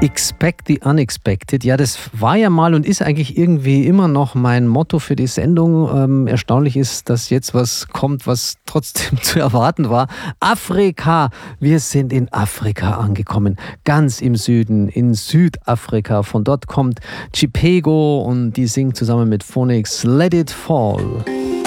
Expect the Unexpected. Ja, das war ja mal und ist eigentlich irgendwie immer noch mein Motto für die Sendung. Erstaunlich ist, dass jetzt was kommt, was trotzdem zu erwarten war. Afrika. Wir sind in Afrika angekommen. Ganz im Süden, in Südafrika. Von dort kommt Chipego und die singt zusammen mit Phonics Let It Fall.